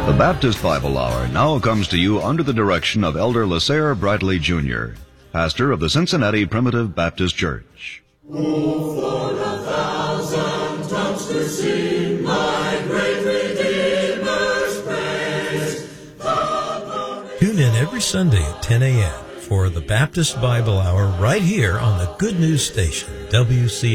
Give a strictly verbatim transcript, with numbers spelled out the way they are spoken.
The Baptist Bible Hour now comes to you under the direction of Elder Lasser Bradley Junior, pastor of the Cincinnati Primitive Baptist Church. Oh, for a thousand tongues to sing my great Redeemer's praise. Tune in every Sunday at ten a.m. for the Baptist Bible Hour right here on the Good News Station, W C